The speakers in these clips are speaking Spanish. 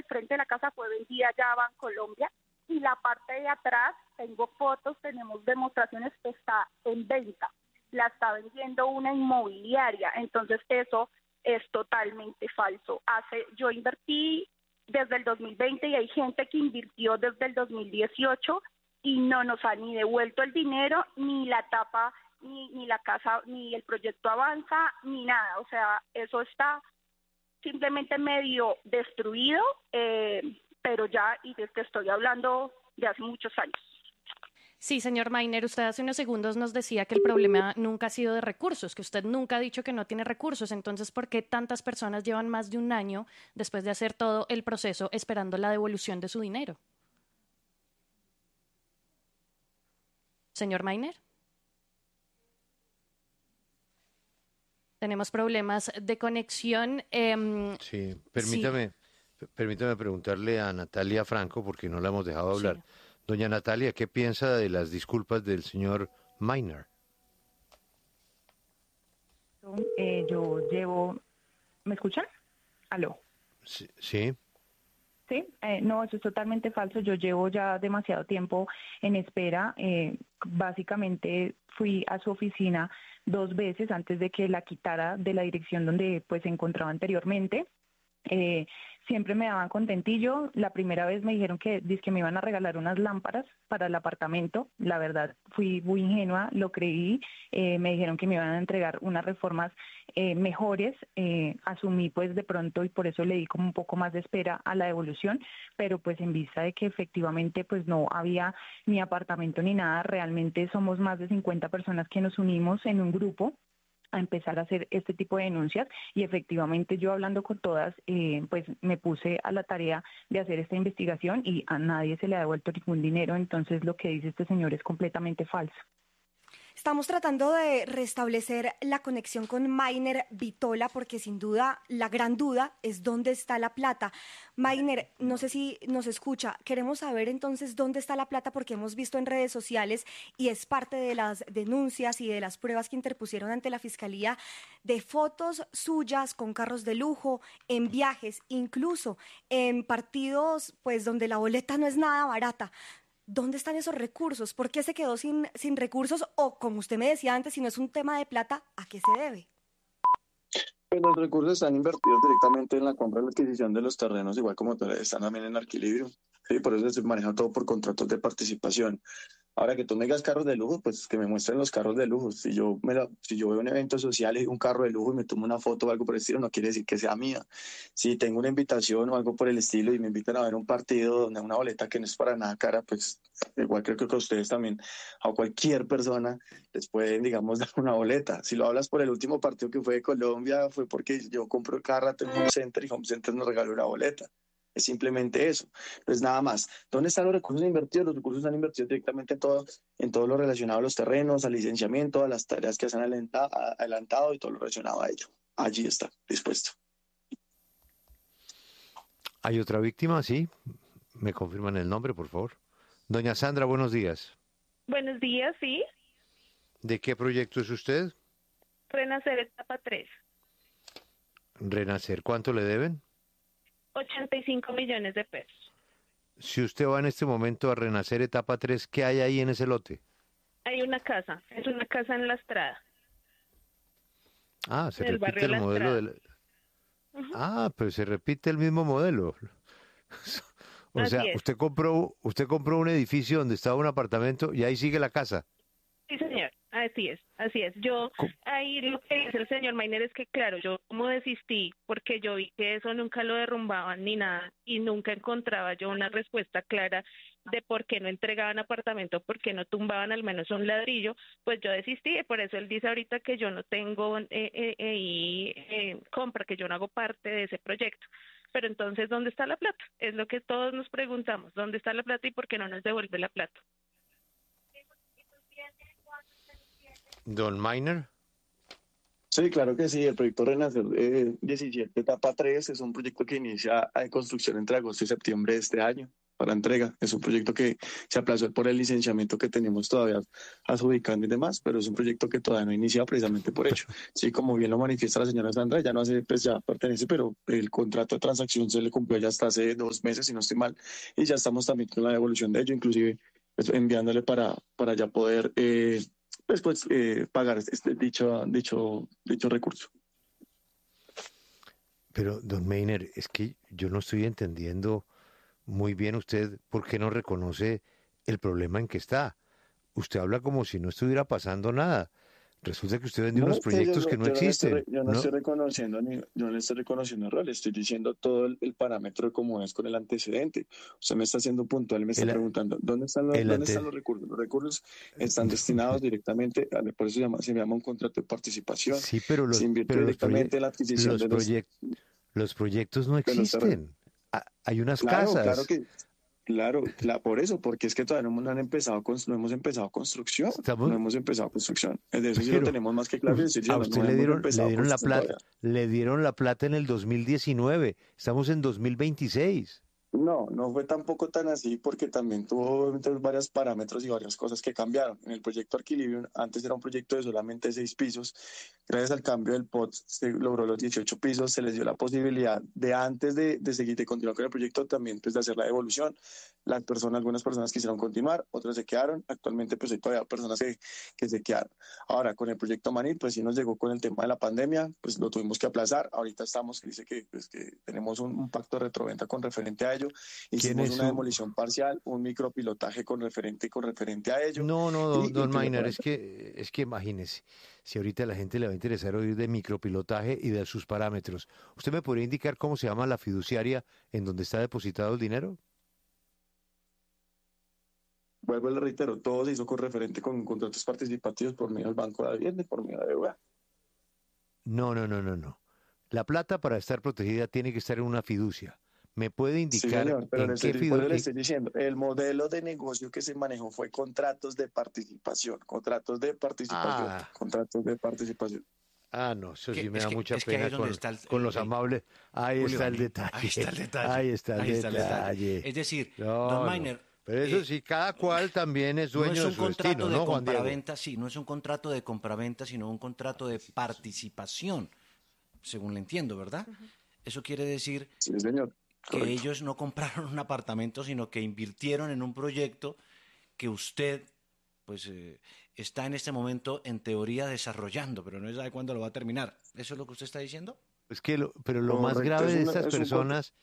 del frente de la casa fue vendida ya a Bancolombia, y la parte de atrás, tengo fotos, tenemos demostraciones que está en venta, la está vendiendo una inmobiliaria, entonces eso es totalmente falso. Yo invertí desde el 2020 y hay gente que invirtió desde el 2018 y no nos ha ni devuelto el dinero, ni la tapa, ni la casa, ni el proyecto avanza, ni nada. O sea, eso está simplemente medio destruido, pero ya, y te estoy hablando de hace muchos años. Sí, señor Mainer, usted hace unos segundos nos decía que el problema nunca ha sido de recursos, que usted nunca ha dicho que no tiene recursos. Entonces, ¿por qué tantas personas llevan más de un año después de hacer todo el proceso esperando la devolución de su dinero? Señor Mainer. Tenemos problemas de conexión. Sí, permítame preguntarle a Natalia Franco, porque no la hemos dejado hablar. Sí. Doña Natalia, ¿qué piensa de las disculpas del señor Mainer? Yo llevo... ¿Me escuchan? ¿Aló? Sí. ¿Sí? Sí, no, eso es totalmente falso. Yo llevo ya demasiado tiempo en espera. Básicamente fui a su oficina 2 veces antes de que la quitara de la dirección donde pues se encontraba anteriormente. Siempre me daban contentillo. La primera vez me dijeron que me iban a regalar unas lámparas para el apartamento. La verdad, fui muy ingenua, lo creí. Me dijeron que me iban a entregar unas reformas mejores. Asumí pues de pronto y por eso le di como un poco más de espera a la devolución, pero pues en vista de que efectivamente pues no había ni apartamento ni nada, realmente somos más de 50 personas que nos unimos en un grupo a empezar a hacer este tipo de denuncias y efectivamente yo hablando con todas, pues me puse a la tarea de hacer esta investigación y a nadie se le ha devuelto ningún dinero, entonces lo que dice este señor es completamente falso. Estamos tratando de restablecer la conexión con Mainer Vitola porque sin duda la gran duda es dónde está la plata. Mainer, no sé si nos escucha, queremos saber entonces dónde está la plata porque hemos visto en redes sociales y es parte de las denuncias y de las pruebas que interpusieron ante la Fiscalía de fotos suyas con carros de lujo, en viajes, incluso en partidos pues donde la boleta no es nada barata. ¿Dónde están esos recursos? ¿Por qué se quedó sin recursos? O, como usted me decía antes, si no es un tema de plata, ¿a qué se debe? Pues los recursos están invertidos directamente en la compra y la adquisición de los terrenos, igual como están también en Arquilibrio. Sí, por eso se maneja todo por contratos de participación. Ahora que tú me digas carros de lujo, pues que me muestren los carros de lujo. Si yo veo un evento social y un carro de lujo y me tomo una foto o algo por el estilo, no quiere decir que sea mía. Si tengo una invitación o algo por el estilo y me invitan a ver un partido donde una boleta que no es para nada cara, pues igual creo que a ustedes también, a cualquier persona les pueden, digamos, dar una boleta. Si lo hablas por el último partido que fue de Colombia, fue porque yo compro cada rato en Home Center y Home Center nos regaló una boleta. Es simplemente eso, no es nada más. ¿Dónde están los recursos invertidos? Los recursos están invertidos directamente en todo lo relacionado a los terrenos, al licenciamiento, a las tareas que se han adelantado y todo lo relacionado a ello. Allí está, dispuesto. ¿Hay otra víctima? Sí. ¿Me confirman el nombre, por favor? Doña Sandra, buenos días. Buenos días, sí. ¿De qué proyecto es usted? Renacer etapa 3. Renacer. ¿Cuánto le deben? 85 millones de pesos. Si usted va en este momento a Renacer etapa 3, ¿qué hay ahí en ese lote? Hay una casa, es una casa en La Estrada. Se repite el modelo del... Pero se repite el mismo modelo. O sea, usted compró un edificio donde estaba un apartamento y ahí sigue la casa. Sí, señor, así es. Yo, ahí lo que dice el señor Mainer es que, claro, yo como desistí, porque yo vi que eso nunca lo derrumbaban ni nada, y nunca encontraba yo una respuesta clara de por qué no entregaban apartamento, por qué no tumbaban al menos un ladrillo, pues yo desistí, y por eso él dice ahorita que yo no tengo compra, que yo no hago parte de ese proyecto. Pero entonces, ¿dónde está la plata? Es lo que todos nos preguntamos, ¿dónde está la plata y por qué no nos devuelve la plata? Don Mainer. Sí, claro que sí. El proyecto Renacer 17, etapa 3, es un proyecto que inicia de construcción entre agosto y septiembre de este año. para entrega. Es un proyecto que se aplazó por el licenciamiento que tenemos todavía adjudicando y demás, pero es un proyecto que todavía no inicia precisamente por ello. Sí, como bien lo manifiesta la señora Sandra, ya no hace, pues ya pertenece, pero el contrato de transacción se le cumplió ya hasta hace 2 meses, si no estoy mal, y ya estamos también con la devolución de ello, inclusive pues, enviándole para ya poder después pagar dicho recurso. Pero, don Meiner, es que yo no estoy entendiendo muy bien usted por qué no reconoce el problema en que está. Usted habla como si no estuviera pasando nada. Resulta que usted vendió unos proyectos que no existen. Yo no estoy reconociendo yo no le estoy reconociendo error, le estoy diciendo todo el parámetro de cómo es con el antecedente. Usted me está haciendo puntual, me está preguntando, ¿dónde están los recursos? Los recursos están destinados directamente, por eso se llama un contrato de participación. Sí, pero se invirtió directamente en la adquisición de los proyectos no existen. Hay unas casas. Claro, por eso, porque es que todavía no hemos empezado construcción. No hemos empezado construcción. Es de eso sí lo tenemos más que claro. A usted le dieron la plata en el 2019. Estamos en 2026. No fue tampoco tan así porque también tuvo varios parámetros y varias cosas que cambiaron. En el proyecto Arquilibrium, antes era un proyecto de solamente 6 pisos. Gracias al cambio del POT se logró los 18 pisos, se les dio la posibilidad de antes de seguir, de continuar con el proyecto, también pues de hacer la devolución. Algunas personas quisieron continuar, otras se quedaron. Actualmente pues hay todavía personas que se quedaron. Ahora con el proyecto Manil pues sí nos llegó con el tema de la pandemia, pues lo tuvimos que aplazar. Ahorita dice que tenemos un pacto de retroventa con referente a ello. Hicimos una demolición parcial, un micropilotaje con referente a ello. No, don Mainer, es que imagínese, si ahorita a la gente le va a interesar oír de micropilotaje y de sus parámetros, ¿usted me podría indicar cómo se llama la fiduciaria en donde está depositado el dinero? Vuelvo y le reitero, todo se hizo con referente con contratos participativos por medio del Banco de Vivienda y por medio de BBVA. No. La plata para estar protegida tiene que estar en una fiducia. ¿Me puede indicar en qué fiducia? Le estoy diciendo, el modelo de negocio que se manejó fue contratos de participación. Ah, no, eso sí me da mucha pena con los amables. Ahí está el detalle. Es decir, don Mainer... Pero eso sí, cada cual también es dueño de su destino, ¿no, Juan Diego? Sí, no es un contrato de compraventa, sino un contrato de participación, según le entiendo, ¿verdad? Eso quiere decir... Sí, señor. Que ellos no compraron un apartamento, sino que invirtieron en un proyecto que usted pues está en este momento en teoría desarrollando, pero no sabe cuándo lo va a terminar. ¿Eso es lo que usted está diciendo? Es que lo más grave de estas personas,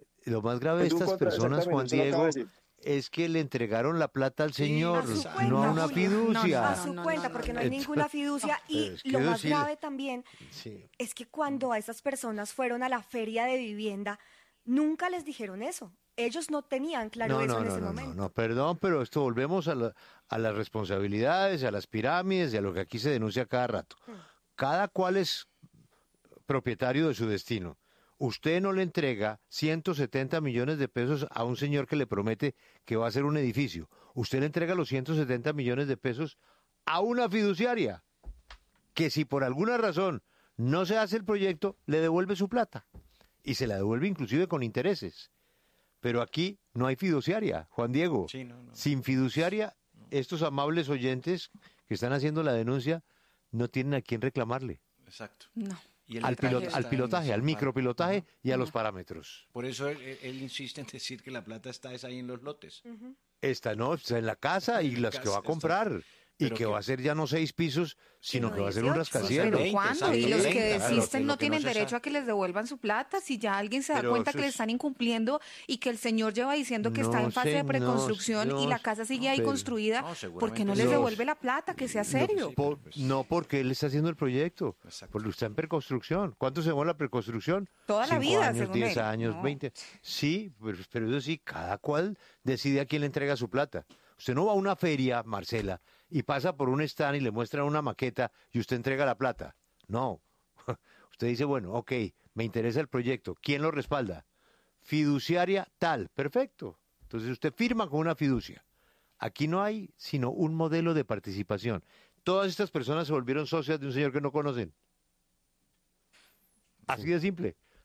Juan Diego, es que le entregaron la plata al señor, no a una fiducia. A su cuenta, porque no hay ninguna fiducia. Y lo más grave también es que cuando a esas personas fueron a la feria de vivienda, nunca les dijeron eso. Ellos no tenían claro eso en ese momento. No, perdón, pero esto volvemos a las responsabilidades, a las pirámides y a lo que aquí se denuncia cada rato. Cada cual es propietario de su destino. Usted no le entrega 170 millones de pesos a un señor que le promete que va a hacer un edificio. Usted le entrega los 170 millones de pesos a una fiduciaria que si por alguna razón no se hace el proyecto, le devuelve su plata. Y se la devuelve inclusive con intereses. Pero aquí no hay fiduciaria, Juan Diego. Sí, no. Sin fiduciaria, estos amables oyentes que están haciendo la denuncia no tienen a quién reclamarle. Exacto. No. Al pilotaje, al micropilotaje y a los parámetros. Por eso él insiste en decir que la plata está ahí en los lotes. Está en la casa y las que va a comprar. Y que va a ser ya no 6 pisos, sino que va a ser un rascacielos. Pero ¿cuándo? Y los que desisten no tienen derecho a que les devuelvan su plata. Si ya alguien se da cuenta que le están incumpliendo y que el señor lleva diciendo que está en fase de preconstrucción y la casa sigue ahí construida, ¿por qué no les devuelve la plata? Que sea serio. No, porque él está haciendo el proyecto. Porque está en preconstrucción. ¿Cuánto se demora la preconstrucción? Toda la vida, años, según 10 él. años, 20. Sí, pero eso sí, cada cual decide a quién le entrega su plata. Usted no va a una feria, Marcela, y pasa por un stand y le muestran una maqueta y usted entrega la plata. No. Usted dice, bueno, ok, me interesa el proyecto. ¿Quién lo respalda? Fiduciaria tal. Perfecto. Entonces usted firma con una fiducia. Aquí no hay sino un modelo de participación. Todas estas personas se volvieron socias de un señor que no conocen. Así de simple.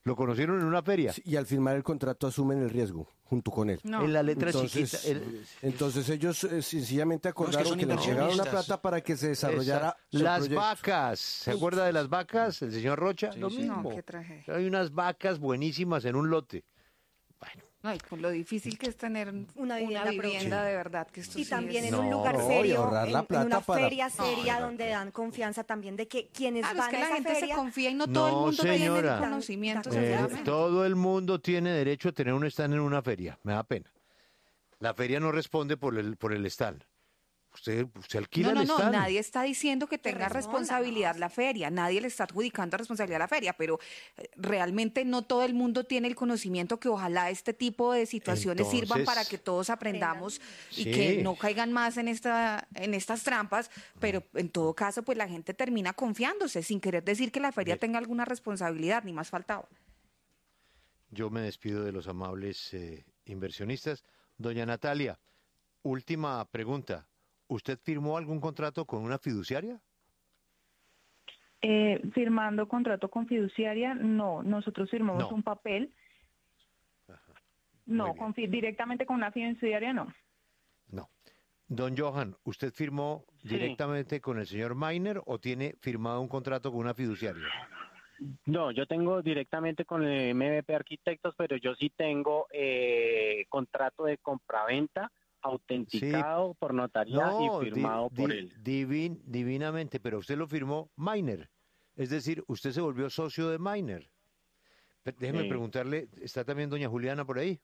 Lo conocieron en una feria. Sí, y al firmar el contrato asumen el riesgo junto con él. En la letra entonces, chiquita. Entonces ellos sencillamente acordaron que les llegaron la plata para que se desarrollara las vacas. ¿Se acuerda de las vacas, el señor Rocha? Sí, Lo mismo. No, qué tragedia. Hay unas vacas buenísimas en un lote. Bueno. No, y con lo difícil que es tener una vivienda de verdad. Que esto y sí también es... en un lugar serio, en una feria seria donde dan confianza también de que quienes van es que a la esa gente feria... se confía y no todo el mundo tiene el conocimiento. Todo el mundo tiene derecho a tener un stand en una feria. Me da pena. La feria no responde por el stand. Usted alquila el stand. No, nadie está diciendo que tenga responsabilidad la feria, nadie le está adjudicando responsabilidad a la feria, pero realmente no todo el mundo tiene el conocimiento que ojalá este tipo de situaciones sirvan para que todos aprendamos y que no caigan más en estas trampas, pero en todo caso pues la gente termina confiándose sin querer decir que la feria tenga alguna responsabilidad, ni más faltaba. Yo me despido de los amables inversionistas. Doña Natalia, última pregunta. ¿Usted firmó algún contrato con una fiduciaria? Firmando contrato con fiduciaria, no. Nosotros firmamos un papel. Ajá. No, directamente con una fiduciaria, no. No. Don Johan, ¿usted firmó directamente con el señor Mainer o tiene firmado un contrato con una fiduciaria? No, yo tengo directamente con el MVP Arquitectos, pero yo sí tengo contrato de compraventa autenticado por notaría y firmado por él. Divinamente, pero usted lo firmó Mainer. Es decir, usted se volvió socio de Mainer. Déjeme preguntarle, ¿está también doña Juliana por ahí?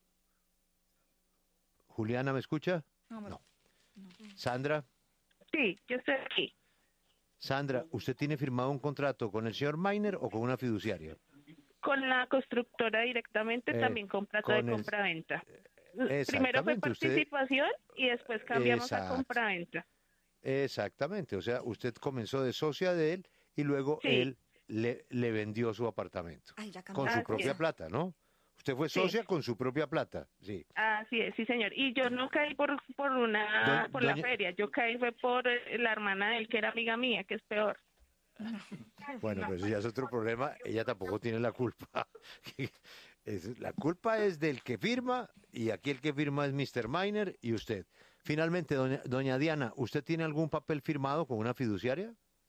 ¿Juliana me escucha? No. ¿Sandra? Sí, yo estoy aquí. Sandra, ¿usted tiene firmado un contrato con el señor Mainer o con una fiduciaria? Con la constructora directamente, también contrato de compraventa. Primero fue participación y después cambiamos a compraventa. Exactamente, o sea, usted comenzó de socia de él y luego él le vendió su apartamento con su propia plata, ¿no? Usted fue socia con su propia plata, sí. Así es, sí señor. Y yo no caí por la feria, yo caí fue por la hermana de él que era amiga mía, que es peor. Bueno, pues eso ya es otro problema, ella tampoco tiene la culpa. La culpa es del que firma y aquí el que firma es Mr. Mainer y usted. Finalmente, doña Diana, ¿usted tiene algún papel firmado con una fiduciaria?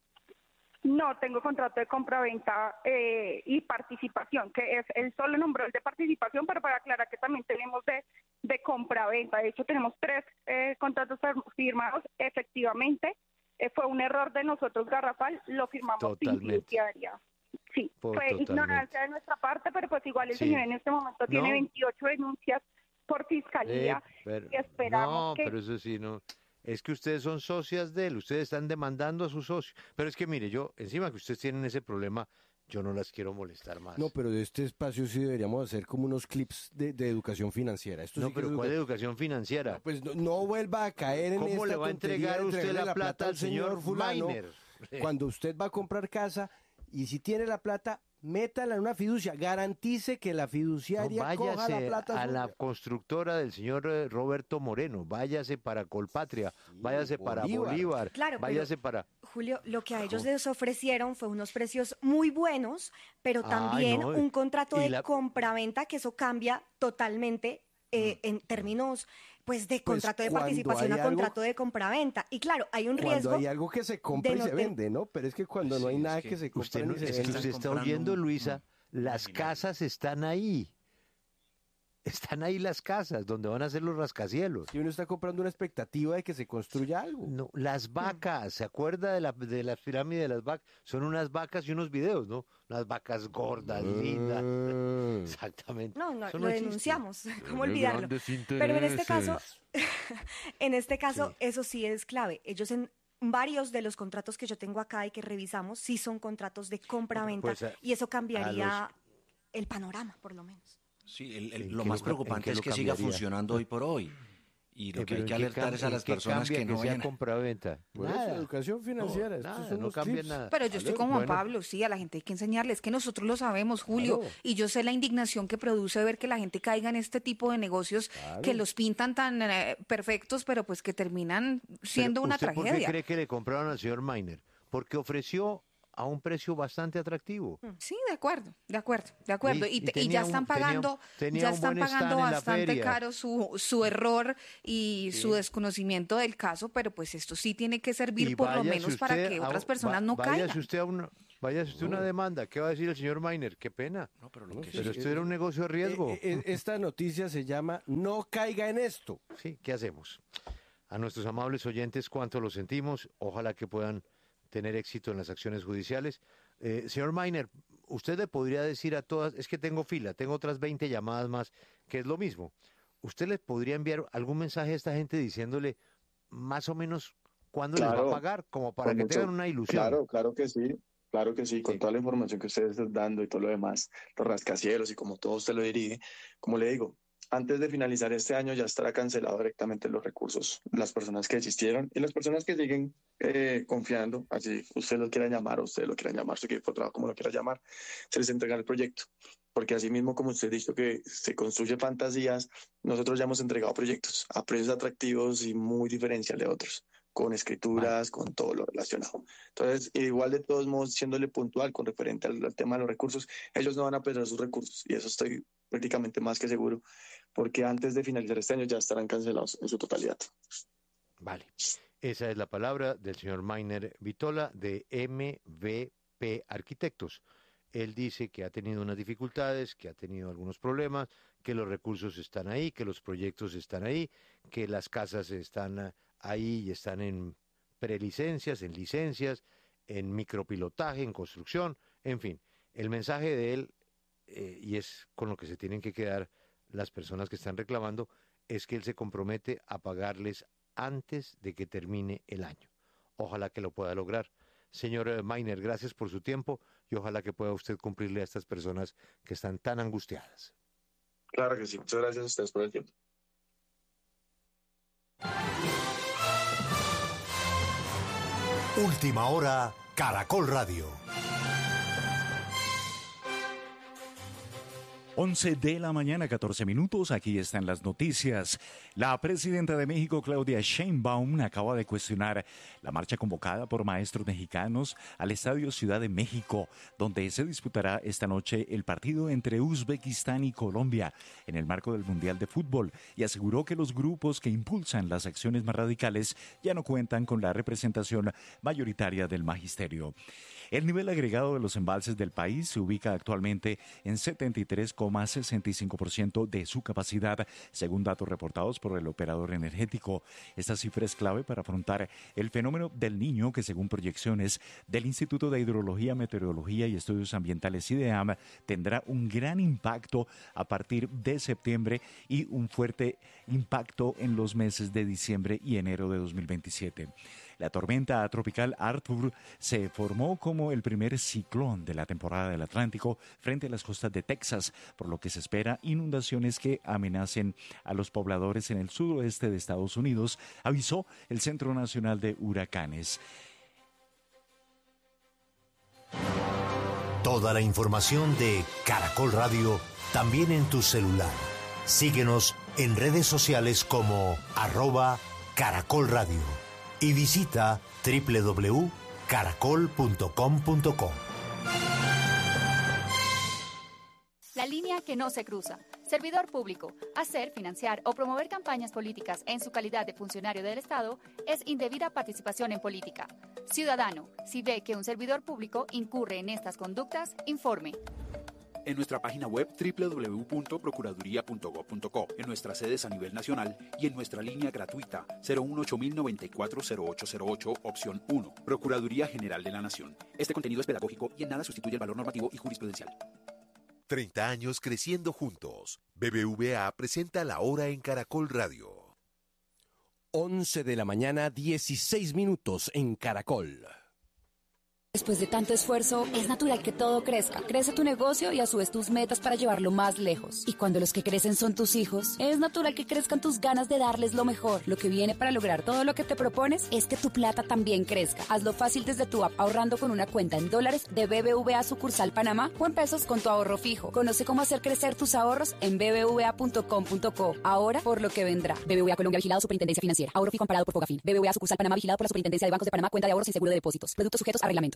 No, tengo contrato de compraventa y participación, que es el solo nombre de participación, pero para aclarar que también tenemos de compraventa. De hecho, tenemos 3 contratos firmados. Efectivamente, fue un error de nosotros garrafal, lo firmamos sin fiduciaria. Sí, fue ignorancia de nuestra parte, pero pues igual el señor en este momento tiene 28 denuncias por fiscalía y esperamos pero eso sí, no. Es que ustedes son socias de él, ustedes están demandando a su socio. Pero es que mire, yo, encima que ustedes tienen ese problema, yo no las quiero molestar más. No, pero de este espacio sí deberíamos hacer como unos clips de educación financiera. Pero ¿cuál educación financiera? No, pues no vuelva a caer en ¿Cómo le va a entregar usted la plata al señor fulano? Cuando usted va a comprar casa y si tiene la plata, métala en una fiducia, garantice que la fiduciaria coja la plata a la constructora del señor Roberto Moreno, váyase para Colpatria, váyase para Bolívar, váyase para... Julio, lo que a ellos les ofrecieron fue unos precios muy buenos, pero también un contrato de compraventa, que eso cambia totalmente en términos pues de contrato de participación a contrato de compraventa. Y claro, hay un riesgo. Cuando hay algo que se compra y se vende, ¿no? Pero es que cuando no hay nada que se compra ni se vende. Usted está oyendo, Luisa, las casas están ahí. Están ahí las casas, donde van a ser los rascacielos. Y uno está comprando una expectativa de que se construya algo. No, las vacas, ¿se acuerda de la pirámide de las vacas? Son unas vacas y unos videos, ¿no? Unas vacas gordas, lindas. Exactamente. No, lo denunciamos, ¿cómo olvidarlo? Pero en este caso, eso sí es clave. Ellos en varios de los contratos que yo tengo acá y que revisamos, sí son contratos de compra-venta, y eso cambiaría el panorama, por lo menos. Sí, lo más preocupante es que siga funcionando hoy por hoy. Y lo que hay que alertar es a las personas que no vayan a compraventa. Nada, educación financiera. No cambia nada. Pero yo estoy con Juan Pablo, sí, a la gente hay que enseñarle. Es que nosotros lo sabemos, Julio. Y yo sé la indignación que produce ver que la gente caiga en este tipo de negocios que los pintan tan perfectos, pero pues que terminan siendo una tragedia. ¿Por qué cree que le compraron al señor Mainer? Porque ofreció a un precio bastante atractivo. Sí, de acuerdo. Y ya están pagando, bastante caro su error y su desconocimiento del caso, pero pues esto sí tiene que servir por lo menos para que otras personas no caigan. Váyase usted a una demanda. ¿Qué va a decir el señor Mainer? Qué pena. Pero esto era un negocio de riesgo. Esta noticia se llama No caiga en esto. Sí, ¿qué hacemos? A nuestros amables oyentes, cuánto lo sentimos. Ojalá que puedan tener éxito en las acciones judiciales. Señor Mainer, usted le podría decir a todas, es que tengo fila, tengo otras 20 llamadas más, que es lo mismo. ¿Usted les podría enviar algún mensaje a esta gente diciéndole más o menos cuándo les va a pagar, como para que tengan una ilusión? Claro que sí. Claro que sí, con toda la información que ustedes están dando y todo lo demás, los rascacielos y como todo usted lo dirige, como le digo, antes de finalizar este año ya estará cancelado directamente los recursos, las personas que desistieron y las personas que siguen confiando, así usted lo quiera llamar o usted lo quiera llamar, su equipo de trabajo como lo quiera llamar, se les entrega el proyecto. Porque así mismo, como usted dijo que se construye fantasías, nosotros ya hemos entregado proyectos a precios atractivos y muy diferenciales de otros, con escrituras, con todo lo relacionado. Entonces, igual de todos modos, siéndole puntual con referente al tema de los recursos, ellos no van a perder sus recursos, y eso estoy prácticamente más que seguro, porque antes de finalizar este año ya estarán cancelados en su totalidad. Vale, esa es la palabra del señor Mainer Bitola de MVP Arquitectos. Él dice que ha tenido unas dificultades, que ha tenido algunos problemas, que los recursos están ahí, que los proyectos están ahí, que las casas están ahí y están en prelicencias, en licencias, en micropilotaje, en construcción, en fin. El mensaje de él, y es con lo que se tienen que quedar las personas que están reclamando, es que él se compromete a pagarles antes de que termine el año. Ojalá que lo pueda lograr. Señor Mainer, gracias por su tiempo y ojalá que pueda usted cumplirle a estas personas que están tan angustiadas. Claro que sí. Muchas gracias a ustedes por el tiempo. Última hora, Caracol Radio. 11 de la mañana, 14 minutos. Aquí están las noticias. La presidenta de México, Claudia Sheinbaum, acaba de cuestionar la marcha convocada por maestros mexicanos al Estadio Ciudad de México, donde se disputará esta noche el partido entre Uzbekistán y Colombia en el marco del Mundial de Fútbol, y aseguró que los grupos que impulsan las acciones más radicales ya no cuentan con la representación mayoritaria del magisterio. El nivel agregado de los embalses del país se ubica actualmente en 73,65% de su capacidad, según datos reportados por el operador energético. Esta cifra es clave para afrontar el fenómeno del Niño, que según proyecciones del Instituto de Hidrología, Meteorología y Estudios Ambientales IDEAM tendrá un gran impacto a partir de septiembre y un fuerte impacto en los meses de diciembre y enero de 2027. La tormenta tropical Arthur se formó como el primer ciclón de la temporada del Atlántico frente a las costas de Texas, por lo que se espera inundaciones que amenacen a los pobladores en el suroeste de Estados Unidos, avisó el Centro Nacional de Huracanes. Toda la información de Caracol Radio también en tu celular. Síguenos en redes sociales como @Caracol Radio. Y visita www.caracol.com.co. La línea que no se cruza. Servidor público. Hacer, financiar o promover campañas políticas en su calidad de funcionario del Estado es indebida participación en política. Ciudadano, si ve que un servidor público incurre en estas conductas, informe. En nuestra página web www.procuraduría.gov.co, en nuestras sedes a nivel nacional y en nuestra línea gratuita 018-094-0808, opción 1, Procuraduría General de la Nación. Este contenido es pedagógico y en nada sustituye el valor normativo y jurisprudencial. 30 años creciendo juntos. BBVA presenta La Hora en Caracol Radio. 11 de la mañana, 16 minutos en Caracol. Después de tanto esfuerzo, es natural que todo crezca. Crece tu negocio y a su vez tus metas para llevarlo más lejos. Y cuando los que crecen son tus hijos, es natural que crezcan tus ganas de darles lo mejor. Lo que viene para lograr todo lo que te propones es que tu plata también crezca. Hazlo fácil desde tu app, ahorrando con una cuenta en dólares de BBVA sucursal Panamá o en pesos con tu ahorro fijo. Conoce cómo hacer crecer tus ahorros en bbva.com.co. Ahora por lo que vendrá. BBVA Colombia, vigilado Superintendencia Financiera. Ahorro fijo amparado por Fogafín. BBVA sucursal Panamá, vigilado por la Superintendencia de Bancos de Panamá. Cuenta de ahorros sin seguro de depósitos. Productos sujetos a reglamento.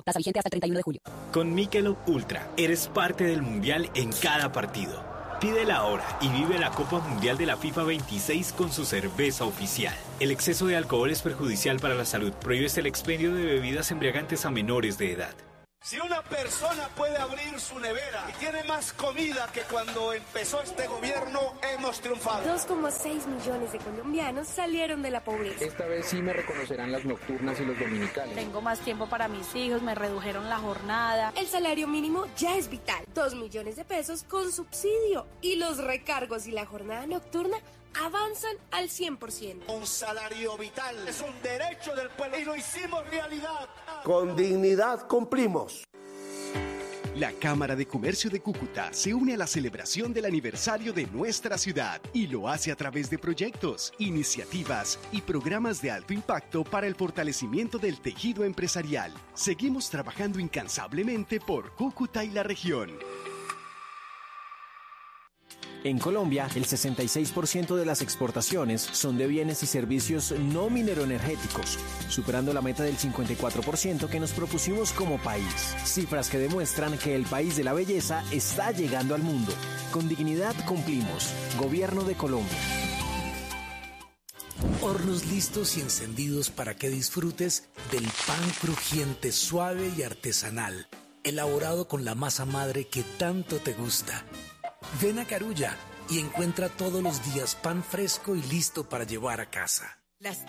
Tasa vigente hasta el 31 de julio. Con Michelob Ultra, eres parte del Mundial en cada partido. Pídela ahora y vive la Copa Mundial de la FIFA 26 con su cerveza oficial. El exceso de alcohol es perjudicial para la salud. Prohíbes el expendio de bebidas embriagantes a menores de edad. Si una persona puede abrir su nevera y tiene más comida que cuando empezó este gobierno, hemos triunfado. 2,6 millones de colombianos salieron de la pobreza. Esta vez sí me reconocerán las nocturnas y los dominicales. Tengo más tiempo para mis hijos, me redujeron la jornada. El salario mínimo ya es vital. 2 millones de pesos con subsidio. Y los recargos y la jornada nocturna avanzan al 100%. Un salario vital es un derecho del pueblo y lo hicimos realidad. Con dignidad cumplimos. La Cámara de Comercio de Cúcuta se une a la celebración del aniversario de nuestra ciudad y lo hace a través de proyectos, iniciativas y programas de alto impacto para el fortalecimiento del tejido empresarial. Seguimos trabajando incansablemente por Cúcuta y la región. En Colombia, el 66% de las exportaciones son de bienes y servicios no mineroenergéticos, superando la meta del 54% que nos propusimos como país. Cifras que demuestran que el país de la belleza está llegando al mundo. Con dignidad cumplimos. Gobierno de Colombia. Hornos listos y encendidos para que disfrutes del pan crujiente, suave y artesanal, elaborado con la masa madre que tanto te gusta. Ven a Carulla y encuentra todos los días pan fresco y listo para llevar a casa. Las